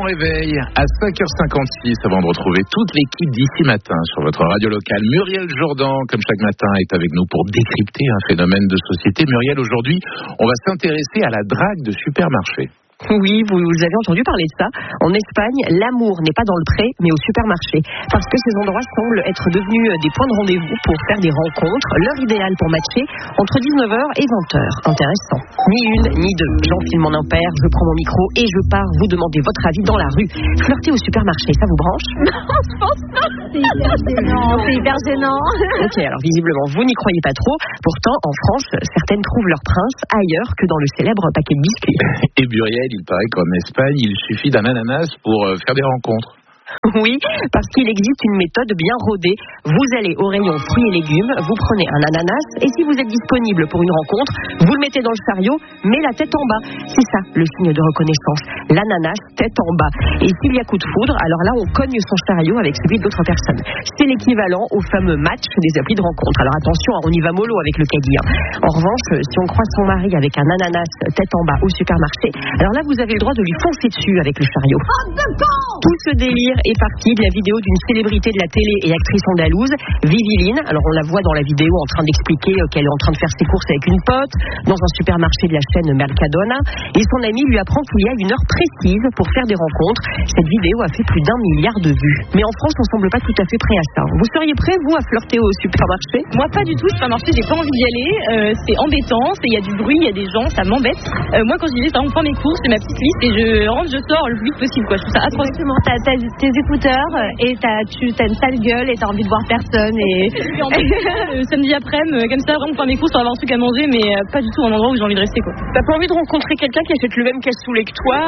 réveil à 5h56 avant de retrouver toute l'équipe d'ici matin sur votre radio locale. Muriel Jourdan, comme chaque matin, est avec nous pour décrypter un phénomène de société. Muriel, aujourd'hui, on va s'intéresser à la drague de supermarché. Oui, vous avez entendu parler de ça. En Espagne, l'amour n'est pas dans le pré, mais au supermarché. Parce que ces endroits semblent être devenus des points de rendez-vous pour faire des rencontres. L'heure idéale pour matcher, entre 19h et 20h. Intéressant. Ni une, ni deux. J'enfile mon impair, je prends mon micro et je pars vous demander votre avis dans la rue. Flirter au supermarché, ça vous branche? Non, je pense pas. C'est hyper gênant. Ok, alors visiblement, vous n'y croyez pas trop. Pourtant, en France, certaines trouvent leur prince ailleurs que dans le célèbre paquet de biscuits. Et Muriel, il paraît qu'en Espagne, il suffit d'un ananas pour faire des rencontres. Oui, parce qu'il existe une méthode bien rodée. Vous allez au rayon fruits et légumes, vous prenez un ananas et si vous êtes disponible pour une rencontre, vous le mettez dans le chariot, mais la tête en bas. C'est ça le signe de reconnaissance. L'ananas, tête en bas. Et s'il y a coup de foudre, alors là on cogne son chariot avec celui d'autres personnes. C'est l'équivalent au fameux match des applis de rencontre. Alors attention, on y va mollo avec le caddie. En revanche, si on croise son mari avec un ananas tête en bas au supermarché, alors là vous avez le droit de lui foncer dessus avec le chariot. Tout ce délire est parti de la vidéo d'une célébrité de la télé et actrice andalouse, Viviline. Alors on la voit dans la vidéo en train d'expliquer qu'elle est en train de faire ses courses avec une pote dans un supermarché de la chaîne Mercadona et son ami lui apprend qu'il y a une heure précise pour faire des rencontres. Cette vidéo a fait plus d'1 milliard de vues. Mais en France, on semble pas tout à fait prêt à ça. Vous seriez prêt, vous, à flirter au supermarché? Moi, pas du tout. Le supermarché, j'ai pas envie d'y aller. C'est embêtant. Il y a du bruit, il y a des gens, ça m'embête. Moi, quand j'y vais, on prend mes courses, j'ai ma petite liste et je rentre, je sors le plus vite possible. Quoi. Je trouve ça atroce. Exactement. T'as tes écouteurs et t'as une sale gueule et t'as envie de voir personne. Et samedi après-midi, comme ça, vraiment, prendre mes courses pour avoir un truc à manger, mais pas du tout un endroit où j'ai envie de rester. Quoi. T'as pas envie de rencontrer quelqu'un qui achète le même cassoulet que toi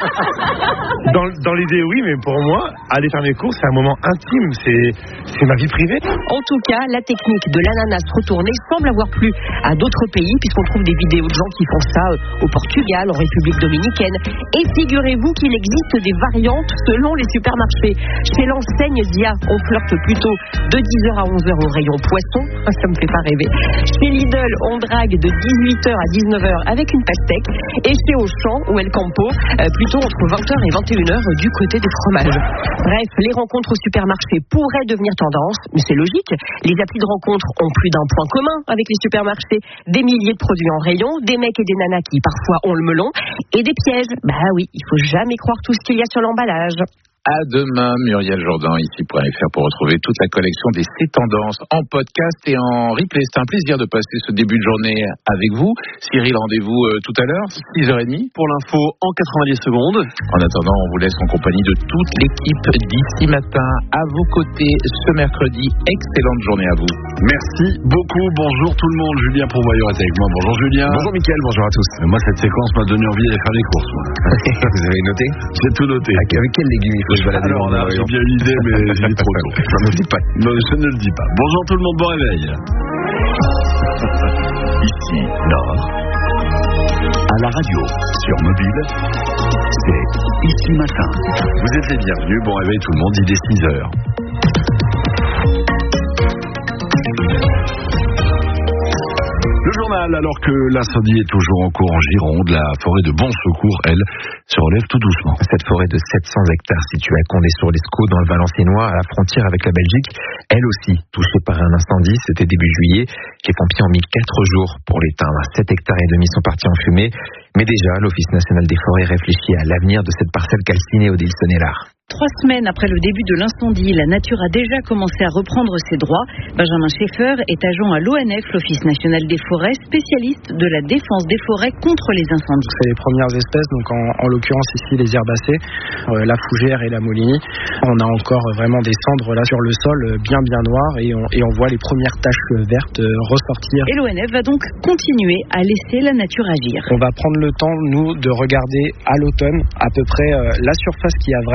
Dans l'idée, oui, mais pour moi, aller faire mes courses, c'est un moment intime, c'est ma vie privée. En tout cas, la technique de l'ananas retourné semble avoir plu à d'autres pays, puisqu'on trouve des vidéos de gens qui font ça au Portugal, en République dominicaine. Et figurez-vous qu'il existe des variantes selon les supermarchés. Chez l'enseigne Dia, on flirte plutôt de 10h à 11h au rayon poisson. Ça me fait pas rêver. Chez Lidl, on drague de 18h à 19h avec une pastèque. Et chez Auchan ou El Campo, plutôt entre 20h et 21h du côté des fromages. Bref, les rencontres au supermarché pourraient devenir tendance, mais c'est logique. Les applis de rencontres ont plus d'un point commun avec les supermarchés. Des milliers de produits en rayon, des mecs et des nanas qui parfois ont le melon, et des pièges. Bah oui, il faut jamais croire tout ce qu'il y a sur l'emballage. À demain, Muriel Jourdan, ici.fr, pour retrouver toute la collection des C tendances en podcast et en replay. C'est un plaisir de passer ce début de journée avec vous. Cyril, rendez-vous tout à l'heure, 6h30. Pour l'info, en 90 secondes. En attendant, on vous laisse en compagnie de toute l'équipe d'ici matin à vos côtés ce mercredi. Excellente journée à vous. Merci beaucoup. Bonjour tout le monde. Julien Pourvoyeur est avec moi. Bonjour Julien. Bonjour Mickaël, bonjour à tous. Moi, cette séquence m'a donné envie d'aller faire les courses. Vous avez noté? J'ai tout noté. Avec quel légume il faut se balader? Alors là, j'ai bien l'idée, mais il est trop tôt. Ça ne le dis pas. Non, je ne le dis pas. Bonjour tout le monde, bon réveil. Ici, Nord. À la radio, sur mobile, c'est Ici Matin. Vous êtes les bienvenus, bon réveil tout le monde, il est 6h. Le journal, alors que l'incendie est toujours en cours en Gironde, la forêt de Bon Secours, elle, se relève tout doucement. Cette forêt de 700 hectares située à Condé-sur-l'Escaut, dans le Valenciennois, à la frontière avec la Belgique, elle aussi touchée par un incendie, c'était début juillet. Les pompiers ont mis 4 jours pour l'éteindre. 7,5 hectares sont partis en fumée. Mais déjà, l'Office national des forêts réfléchit à l'avenir de cette parcelle calcinée au Dil-Sonnellard. 3 semaines après le début de l'incendie, la nature a déjà commencé à reprendre ses droits. Benjamin Schaeffer est agent à l'ONF, l'Office national des forêts, spécialiste de la défense des forêts contre les incendies. C'est les premières espèces, donc en l'occurrence ici les herbacées, la fougère et la molinie. On a encore vraiment des cendres là sur le sol bien noires et on voit les premières taches vertes ressortir. Et l'ONF va donc continuer à laisser la nature agir. On va prendre le temps, nous, de regarder à l'automne à peu près la surface qui a vraiment été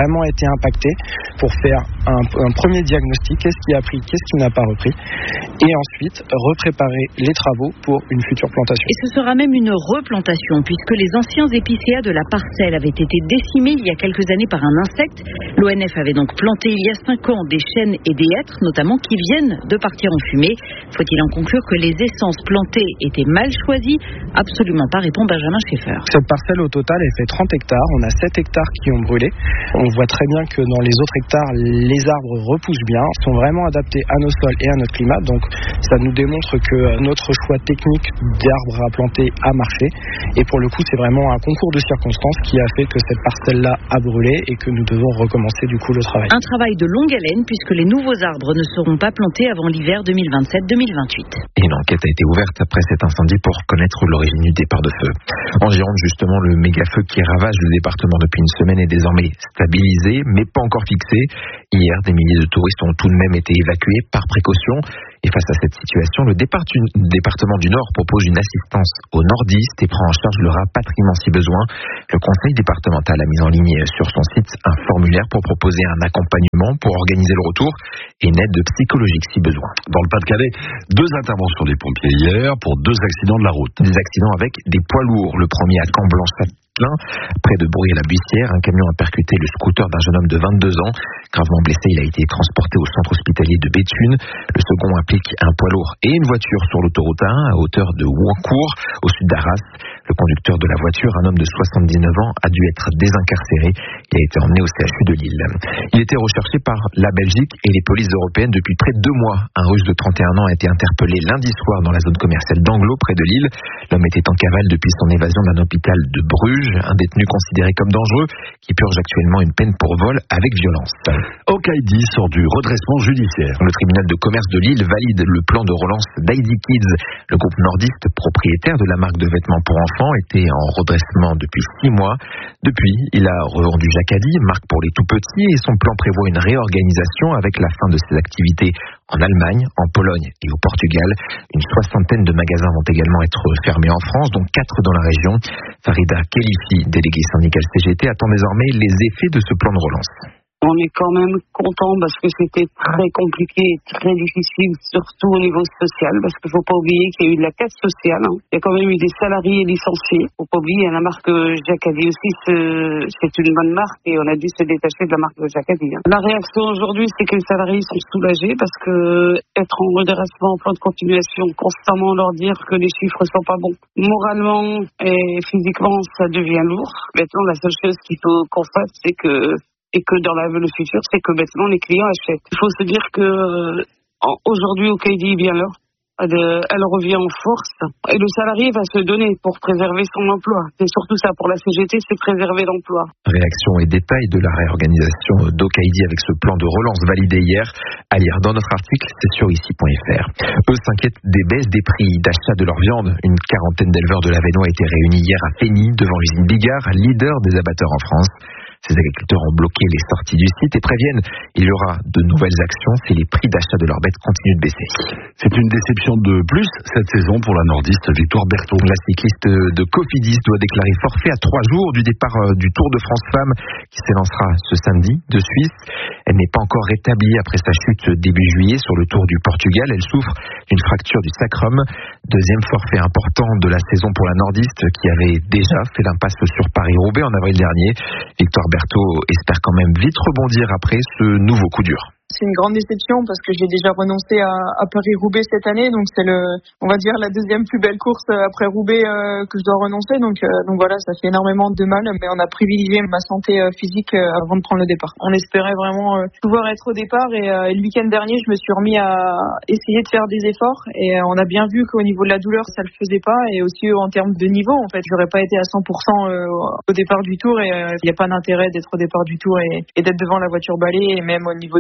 s'est impacté pour faire un premier diagnostic, qu'est-ce qui a pris, qu'est-ce qui n'a pas repris, et ensuite repréparer les travaux pour une future plantation. Et ce sera même une replantation, puisque les anciens épicéas de la parcelle avaient été décimés il y a quelques années par un insecte. L'ONF avait donc planté il y a 5 ans des chênes et des hêtres, notamment, qui viennent de partir en fumée. Faut-il en conclure que les essences plantées étaient mal choisies? Absolument pas, répond Benjamin Schaeffer. Cette parcelle au total, elle fait 30 hectares. On a 7 hectares qui ont brûlé. On voit très bien que dans les autres hectares, les arbres repoussent bien, sont vraiment adaptés à nos sols et à notre climat. Donc ça nous démontre que notre choix technique d'arbres à planter a marché. Et pour le coup, c'est vraiment un concours de circonstances qui a fait que cette parcelle-là a brûlé et que nous devons recommencer du coup le travail. Un travail de longue haleine, puisque les nouveaux arbres ne seront pas plantés avant l'hiver 2027-2028. Et une enquête a été ouverte après cet incendie pour connaître l'origine du départ de feu. En Gironde, justement, le méga-feu qui ravage le département depuis une semaine est désormais stabilisé, mais pas encore fixé. Hier, des milliers de touristes ont tout de même été évacués par précaution. Et face à cette situation, le département du Nord propose une assistance aux nordistes et prend en charge le rapatriement si besoin. Le conseil départemental a mis en ligne sur son site un formulaire pour proposer un accompagnement pour organiser le retour et une aide psychologique si besoin. Dans le Pas-de-Calais, 2 interventions des pompiers hier pour 2 accidents de la route. Des accidents avec des poids lourds. Le premier à Camp-Blanche-Châtelain, près de Brouillé-la-Buissière, un camion a percuté le scooter d'un jeune homme de 22 ans. Gravement blessé, il a été transporté au centre hospitalier de Béthune. Le second implique un poids lourd et une voiture sur l'autoroute 1 à hauteur de Ouancourt, au sud d'Arras. Le conducteur de la voiture, un homme de 79 ans, a dû être désincarcéré. Il a été emmené au CHU de Lille. Il était recherché par la Belgique et les polices européennes depuis près de 2 mois. Un Russe de 31 ans a été interpellé lundi soir dans la zone commerciale d'Anglo, près de Lille. L'homme était en cavale depuis son évasion d'un hôpital de Bruges, un détenu considéré comme dangereux qui purge actuellement une peine pour vol avec violence. Okaïdi sort du redressement judiciaire. Le tribunal de commerce de Lille valide le plan de relance d'Heidi Kids. Le groupe nordiste, propriétaire de la marque de vêtements pour enfants, était en redressement depuis 6 mois. Depuis, il a revendu Jacadi, marque pour les tout-petits, et son plan prévoit une réorganisation avec la fin de ses activités en Allemagne, en Pologne et au Portugal. Une 60aine de magasins vont également être fermés en France, dont 4 dans la région. Farida Khelifi, déléguée syndicale CGT, attend désormais les effets de ce plan de relance. On est quand même content parce que c'était très compliqué et très difficile, surtout au niveau social, parce qu'il ne faut pas oublier qu'il y a eu de la casse sociale. Il y a quand même eu des salariés licenciés. Il ne faut pas oublier, la marque Jacadi aussi, c'est une bonne marque et on a dû se détacher de la marque Jacadi. La réaction aujourd'hui, c'est que les salariés sont soulagés parce que être en redressement, en plan de continuation, constamment leur dire que les chiffres ne sont pas bons, moralement et physiquement, ça devient lourd. Maintenant, la seule chose qu'il faut qu'on fasse, c'est que dans le futur, c'est que maintenant les clients achètent. Il faut se dire que aujourd'hui, Okaïdi est bien là. Elle revient en force et le salarié va se donner pour préserver son emploi. C'est surtout ça pour la CGT, c'est préserver l'emploi. Réaction et détails de la réorganisation d'Okaïdi avec ce plan de relance validé hier. À lire dans notre article, c'est sur ici.fr. Eux s'inquiètent des baisses des prix d'achat de leur viande. Une quarantaine d'éleveurs de l'Avesnois a été réunis hier à Fény devant l'usine Bigard, leader des abatteurs en France. Ces agriculteurs ont bloqué les sorties du site et préviennent il y aura de nouvelles actions si les prix d'achat de leurs bêtes continuent de baisser. C'est une déception de plus cette saison pour la nordiste Victoire Berthaud. La cycliste de Cofidis doit déclarer forfait à 3 jours du départ du Tour de France Femmes qui s'élancera ce samedi de Suisse. Elle n'est pas encore rétablie après sa chute début juillet sur le Tour du Portugal. Elle souffre d'une fracture du sacrum. Deuxième forfait important de la saison pour la nordiste qui avait déjà fait l'impasse sur Paris-Roubaix en avril dernier. Victoire Berthaud espère quand même vite rebondir après ce nouveau coup dur. C'est une grande déception parce que j'ai déjà renoncé à Paris-Roubaix cette année, donc c'est on va dire la deuxième plus belle course après Roubaix que je dois renoncer, donc voilà, ça fait énormément de mal, mais on a privilégié ma santé physique avant de prendre le départ. On espérait vraiment pouvoir être au départ et le week-end dernier, je me suis remis à essayer de faire des efforts et on a bien vu qu'au niveau de la douleur, ça le faisait pas et aussi en termes de niveau, en fait, j'aurais pas été à 100% au départ du tour et il n'y a pas d'intérêt d'être au départ du tour et d'être devant la voiture balai et même au niveau terme de douleur,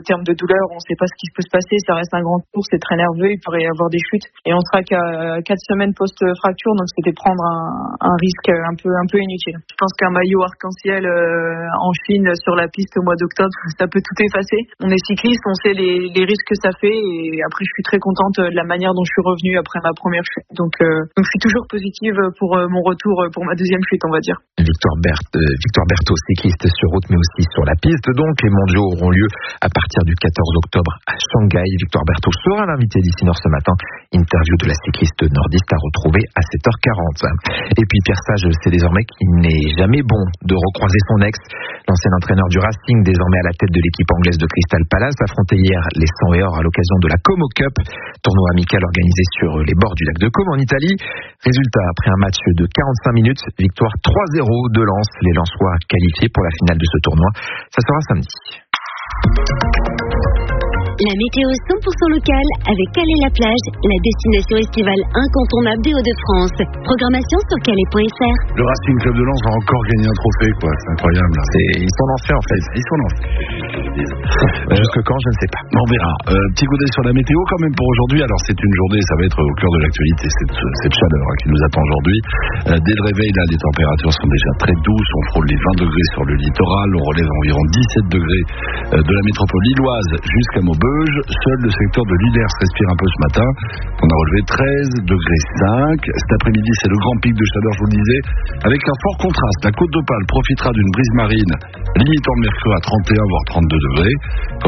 douleur, on ne sait pas ce qui peut se passer, ça reste un grand tour, c'est très nerveux, il pourrait y avoir des chutes. Et on sera qu'à 4 semaines post-fracture, donc c'était prendre un risque un peu inutile. Je pense qu'un maillot arc-en-ciel en Chine sur la piste au mois d'octobre, ça peut tout effacer. On est cycliste, on sait les risques que ça fait, et après je suis très contente de la manière dont je suis revenue après ma première chute. Donc je suis toujours positive pour mon retour pour ma deuxième chute, on va dire. Victoire Berthaud, cycliste sur route mais aussi sur la piste. Donc les mondiaux auront lieu à partir du 14 octobre à Shanghai. Victoire Berthaud sera l'invité d'ici Nord ce matin. Interview de la cycliste nordiste à retrouver à 7h40. Et puis Pierre Sage sait désormais qu'il n'est jamais bon de recroiser son ex. L'ancien entraîneur du Racing, désormais à la tête de l'équipe anglaise de Crystal Palace, affrontait hier les 100 et or à l'occasion de la Como Cup, tournoi amical organisé sur les bords du lac de Como en Italie. Résultat, après un match de 45 minutes, victoire 3-0 de Lens. Les Lensois qualifiés pour la finale de ce tournoi. Ça sera samedi. La météo 100% locale avec Calais-la-Plage, la destination estivale incontournable des Hauts-de-France. Programmation sur calais.fr. Le Racing Club de Lens va encore gagner un trophée, quoi. C'est incroyable. Ils sont lancés en fait. Ils sont lancés. Jusque quand, je ne sais pas. On verra. Petit coup d'œil sur la météo quand même pour aujourd'hui. Alors c'est une journée, ça va être au cœur de l'actualité, cette chaleur qui nous attend aujourd'hui. Dès le réveil, là, les températures sont déjà très douces. On frôle les 20 degrés sur le littoral. On relève environ 17 degrés de la métropole lilloise jusqu'à Maubeuge. Seul le secteur de l'Illers respire un peu ce matin. On a relevé 13 degrés 5. Cet après-midi, c'est le grand pic de chaleur, je vous le disais, avec un fort contraste. La Côte d'Opale profitera d'une brise marine limitant le mercure à 31 voire 32 degrés.